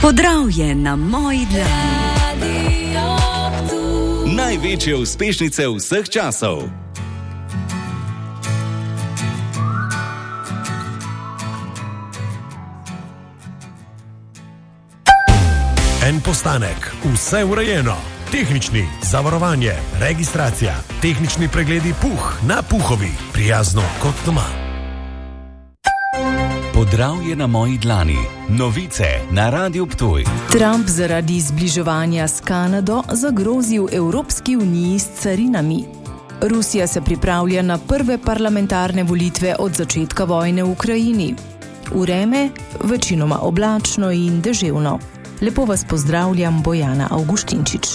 Podravje na moji dlani. Največje uspešnice vseh časov. En postanek, vse urejeno. Tehnični, zavarovanje, registracija, tehnični pregledi Puh na Puhovi. Prijazno kot doma. Podravje na moji dlani. Novice na Radiu Ptuj. Trump zaradi zbliževanja s Kanado zagrozil Evropski uniji s carinami. Rusija se pripravlja na prve parlamentarne volitve od začetka vojne v Ukrajini. Vreme večinoma oblačno in deževno. Lepo vas pozdravljam, Bojana Avguštinčič.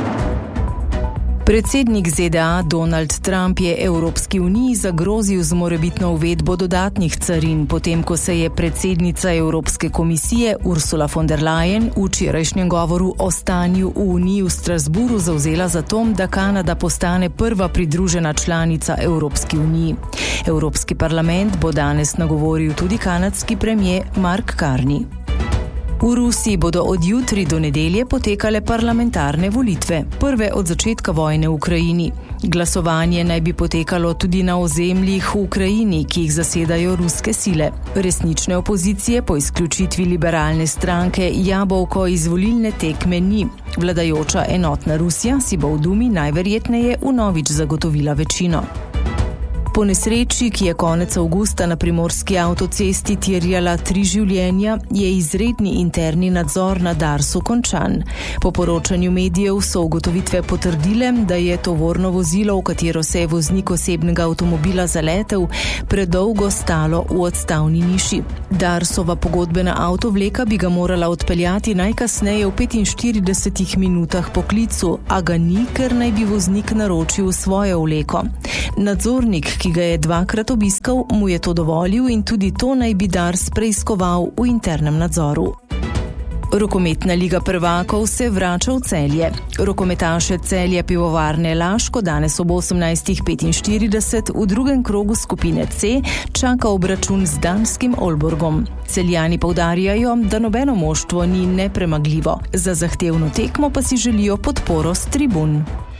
Predsednik ZDA Donald Trump je Evropski uniji zagrozil z morebitno uvedbo dodatnih carin, potem ko se je predsednica Evropske komisije Ursula von der Leyen v včerajšnjem govoru o stanju v Uniji v Strasburu zavzela za to, da Kanada postane prva pridružena članica Evropski uniji. Evropski parlament bo danes nagovoril tudi kanadski premier Mark Carney. V Rusiji bodo od jutri do nedelje potekale parlamentarne volitve, prve od začetka vojne v Ukrajini. Glasovanje naj bi potekalo tudi na ozemljih v Ukrajini, ki jih zasedajo ruske sile. Resnične opozicije po izključitvi liberalne stranke jabolko iz volilne tekme ni. Vladajoča Enotna Rusija si bo v Dumi najverjetneje vnovič zagotovila večino. Po nesreči, ki je konec avgusta na primorski avtocesti terjala 3 življenja, je izredni interni nadzor na Darsu končan. Po poročanju medijev so ugotovitve potrdile, da je tovorno vozilo, v katero se je voznik osebnega avtomobila zaletel, predolgo stalo v odstavni niši. Darsova pogodbena avtovleka bi ga morala odpeljati najkasneje v 45 minutah po klicu, a ga ni, ker naj bi voznik naročil svojo vleko. Nadzornik, ki ga je 2-krat obiskal, mu je to dovolil in tudi to naj bi Dars preiskoval v internem nadzoru. Rokometna liga prvakov se vrača v Celje. Rokometaše Celje Pivovarne Laško danes ob 18:45 v drugem krogu skupine C čaka obračun z danskim Aalborgom. Celjani poudarjajo, da nobeno moštvo ni nepremagljivo. Za zahtevno tekmo pa si želijo podporo s tribun.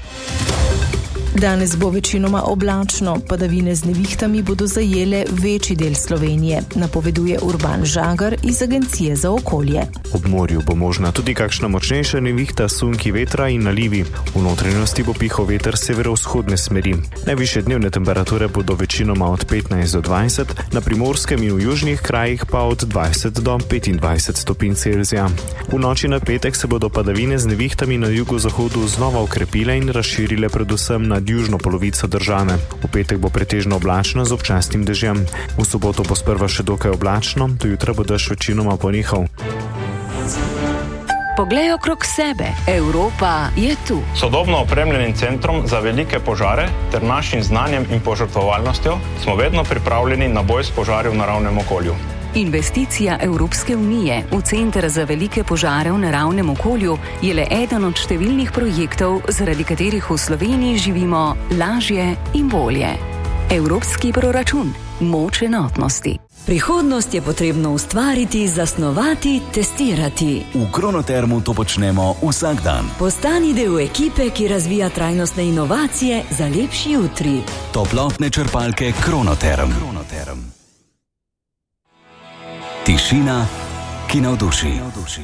Danes bo večinoma oblačno, padavine z nevihtami bodo zajele večji del Slovenije, napoveduje Urban Žagar iz Agencije za okolje. Ob morju bo možna tudi kakšna močnejša nevihta, sunki vetra in nalivi. V notranjosti bo pihal veter severovzhodne smeri. Najvišje dnevne temperature bodo večinoma od 15 do 20, na primorskem in v južnih krajih pa od 20 do 25 stopinj Celzija. V noči na petek se bodo padavine z nevihtami na jugozahodu znova okrepile in razširile predvsem na južno polovico države. V petek bo pretežno oblačno z občasnim dežjem. V soboto bo sprva še dokaj oblačno, do jutra bo dež večinoma ponehal. Poglej okrog sebe, Evropa je tu. Sodobno opremljenim centrom za velike požare ter našim znanjem in požrtvovalnostjo smo vedno pripravljeni na boj s požari v naravnem okolju. Investicija Evropske unije v Center za velike požare v naravnem okolju je le eden od številnih projektov, zaradi katerih v Sloveniji živimo lažje in bolje. Evropski proračun. Moč enotnosti. Prihodnost je potrebno ustvariti, zasnovati, testirati. V Kronotermu to počnemo vsak dan. Postani del ekipe, ki razvija trajnostne inovacije za lepši jutri. Toplotne črpalke Kronoterm. Tišina, ki navduši.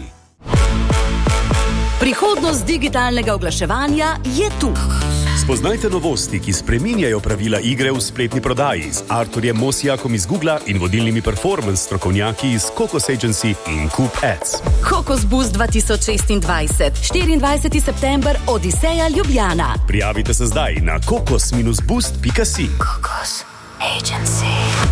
Prihodnost digitalnega oglaševanja je tu. Spoznajte novosti, ki spreminjajo pravila igre v spletni prodaji z Arturjem Mosijakom iz Googla in vodilnimi performance strokovnjaki iz Kokos Agency in Coop Ads. Kokos Boost 2026, 24. september, Odiseja Ljubljana. Prijavite se zdaj na kokos-boost.si. Kokos Agency.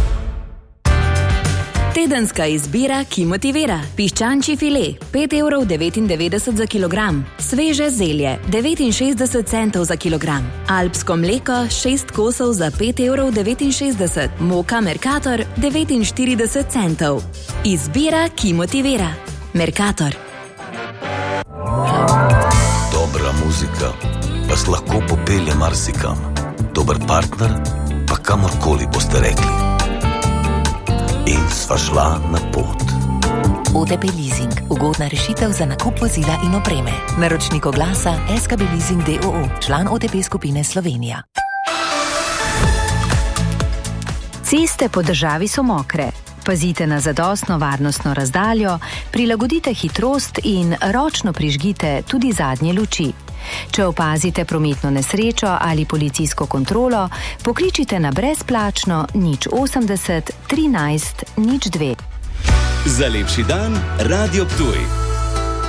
Tedenska izbira, ki motivira. Piščančji file, 5,99 € za kilogram. Sveže zelje, 69 centov za kilogram. Alpsko mleko, 6 kosov za 5,69 €. Moka Mercator, 49 centov. Izbira, ki motivira. Mercator. Dobra muzika vas lahko popelje marsikam. Dober partner pa kamorkoli boste rekli. In sva šla na pot. OTP Leasing. Ugodna rešitev za nakup vozila in opreme. Naročnik oglasa SKB Leasing d.o.o., član OTP skupine Slovenija. Ceste po državi so mokre. Pazite na zadostno varnostno razdaljo, prilagodite hitrost in ročno prižgite tudi zadnje luči. Če opazite prometno nesrečo ali policijsko kontrolo, pokličite na brezplačno 080 13 02. Za lepši dan, Radio Ptuj.